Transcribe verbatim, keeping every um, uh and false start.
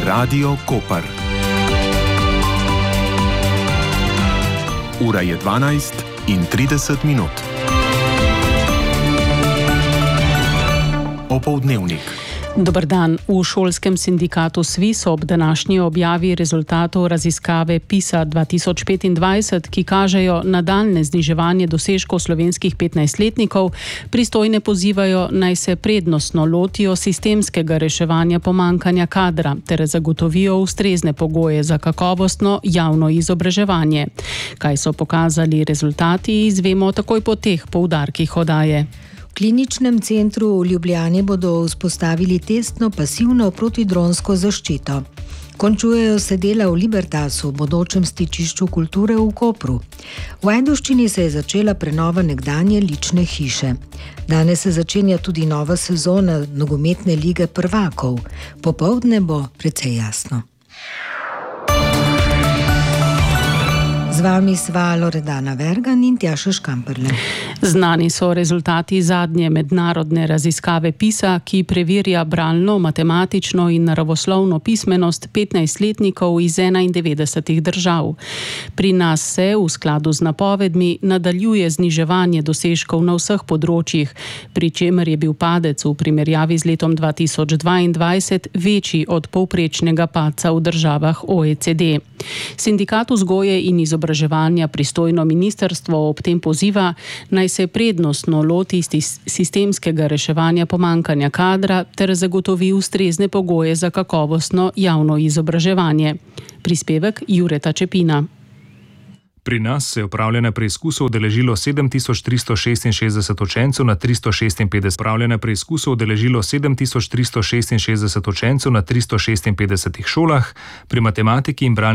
Radio Koper. Ura je dvanajst in trideset minut. Opoldnevnik. Dober dan. V šolskem sindikatu SVIS ob današnji objavi rezultatov raziskave PISA dva tisoč petindvajset, ki kažejo nadaljnje zniževanje dosežkov slovenskih petnajstletnikov, pristojne pozivajo, naj se prednostno lotijo sistemskega reševanja pomanjkanja kadra ter zagotovijo ustrezne pogoje za kakovostno javno izobraževanje. Kaj so pokazali rezultati, izvemo takoj po teh poudarkih oddaje. V kliničnem centru v Ljubljani bodo vzpostavili testno pasivno protidronsko zaščito. Končujejo se dela v Libertasu, bodočem stičišču kulture v Kopru. V Ajdovščini se je začela prenova nekdanje lične hiše. Danes se začenja tudi nova sezona nogometne lige prvakov. Popoldne bo precej jasno. Z vami sva Loredana Vergan in Tjaša Škamperle. Znani so rezultati zadnje mednarodne raziskave PISA, ki preverja bralno, matematično in naravoslovno pismenost petnajstletnikov iz enaindevetdesetih držav. Pri nas se v skladu z napovedmi nadaljuje zniževanje dosežkov na vseh področjih, pri čemer je bil padec v primerjavi z letom dva tisoč dvaindvajset večji od povprečnega padca v državah O E C D. Sindikat vzgoje in izobraževanja pristojno ministrstvo ob tem poziva, naj se prednostno loti sistemskega reševanja pomanjkanja kadra ter zagotovi ustrezne pogoje za kakovostno javno izobraževanje. Prispevek Jureta Čepina. Pri nas se je opravljena preizkusov udeležilo sedem tisoč tristo šestinšestdeset učencev na tristo šestinpetdeset. Opravljena preizkusov udeležilo sedem tisoč tristo šestinšestdeset učencev na tristo šestinpetdesetih šolah, pri matematiki in bralni